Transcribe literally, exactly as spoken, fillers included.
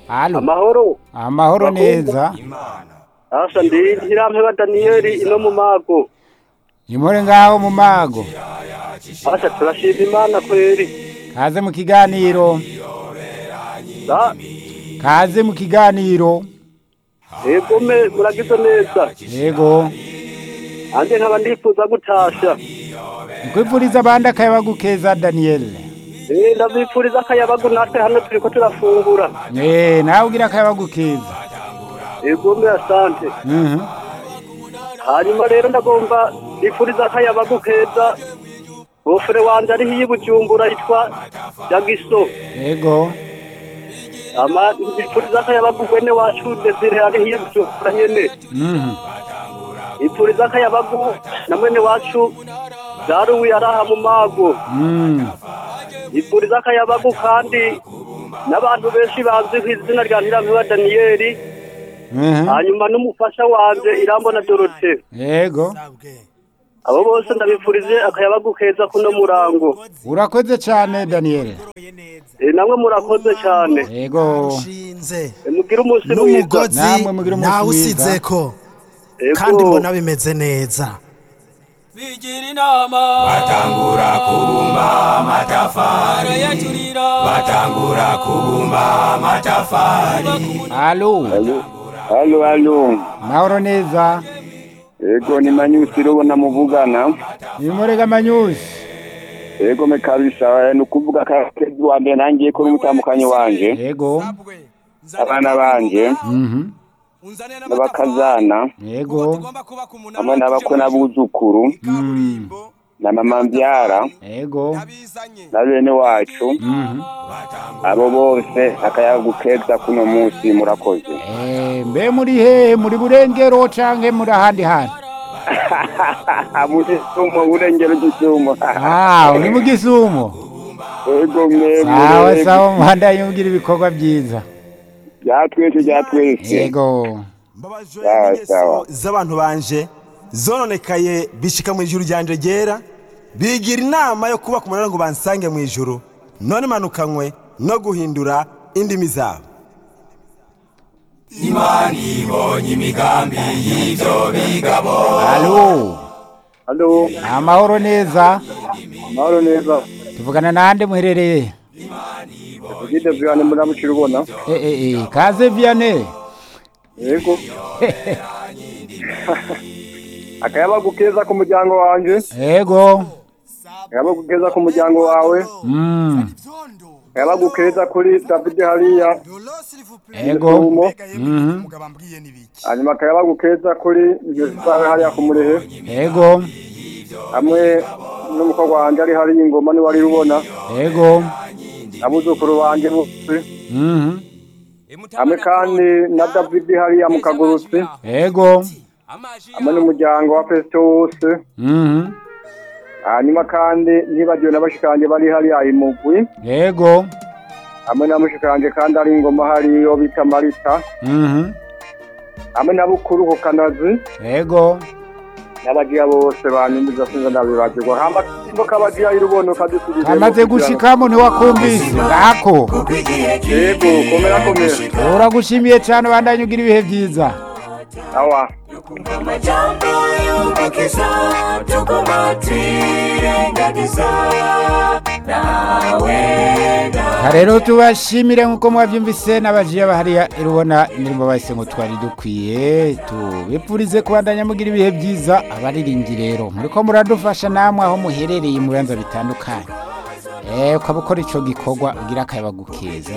Halo. Amahoro. Amahoro neza. Asa ndi Ntirampeba Daniel ino mu mago. Imore ngaho mu mago. Asa turashima Imana kweri. Kaze mu kiganiro. Da. Kaze mu kiganiro. Ego me muragize neza. Yego. Ande nkaba ndifuza gutasha. Nkwifuriza abandi akayabagukeza Daniel. Eh ndabifuriza akayabagu natwe hano turiko turafungura. Eh nawe ugira akayabagukeza. Ego me asante. Mhm. Hanyuma rero ndagomba ndifuriza akayabagu keza. Bofere wanje ari hiye Bujumbura yitwa Jagiso. Yego. Ama ndifuriza akayabagu kwene wacu Desire ari hiye Bujumbura nyene. Mhm. Ndifuriza akayabagu na mwene wacu Daruwi araha mu mago. Mhm. Ndifuriza akayabagu kandi n'abantu benshi banzi kw'izina rya Ntirampeba Daniel. Mhm. Hanyuma n'umufasha wanje Irambona Dorothée. Yego. Abo bose ndabifurije akayabagu keza kuno murango. Urakoze cyane Daniel. E, namwe murakoze cyane. Yego. Shinze. E, mugira umunsi mwiza. N'umugozi Namwe mugira umunsi nawe mwiza. usizeko. Ego. Kandi mbona bimeze neza. Bigira inama batangura kubumba amatafari barayacurira batangura kubumba amatafari. Halo. Halo, halo. Mahoro neza. Ego ni Manyusi rubona muvugana. Imore gamanyusi. Ego me kabisa nukuvuga kakezi wa mbere nangiye ko umutamukanye wanje. Yego. Abana banje. Mhm. N'abakazana. Yego. Hamwe n'abakwe n'abuzukuru. Mhm. Na mama mbyara. Yego. Na bene wacu. Mhm. Abo bose akayagukeza kuno munsi murakoze. Eh, mbe muri he muri burengero canke muri ahandi handi? Muri sumo urengero gisumo. Ah, uri mu gisumo. Ego mwe. Sawa sawa muhanda yungira ibikorwa byiza. Byatwese byatwese. Yego. Sawa sawa. Z'abantu banje zononekaye bishika mu ijuru ryanje ryera bigira inama yo kuba kumunara ngo bansange mu ijuru none manukanywe no guhindura indimi zabo. Imani ibonye imigambi y'ivyo bigabo. Halo. Halo. Amahoro neza. Mahoro neza. Tuvugana nande muherereye? Ugide vyane muramucira ubona. Eh eh eh, kaze Vianney. Yego. Akayabagu keza ku muryango wanje. Yego. Akayabagu keza ku muryango wawe. Mm. Akayabagu keza kuri David hariya. Yego. Mhm. Hanyuma akayabagu keza kuri Ngesabe hariya ku Murehe. Yego. Hamwe n'umukobwa wanje ari hariya ingoma ni wari rubona. Yego. Abuzukuru banje bose. Mhm. Hamwe kandi na David hariya mu Kagurutsi. Yego. Hamwe n'umuryango wa Festo wose. Mhm. Hanyuma kandi ntibagiwe n'abashikanje bari hariya imugwi. Yego. Hamwe na mushikanje kandi ari ingoma hariyo bita Marita. Mhm. Hamwe na bukuru ku Kanazi. Yego. N'abagiya bose banyumviza sinza ndabibagirwa. Hamba kimbo kabagiya irubono kadusubije. Amaze gushikamo ntiwakumvise ngako. Yego, komera komera. Uragushimiye cyane bandanye ugira ibihe byiza. Awa. Amajambo y'umukiza tukumatwirengagiza nawe Rero tubashimire nkuko mwavyumvise n'abajiye bahariya irubona imirimo bahise ngo twari dukwiye tubipfurize kubandanya mugira ibihe byiza abariringi rero muriko muradufasha namwe aho muherereye mu bibanza bitandukanye eh ukaba ukora ico gikorwa ugira akayabagukeza.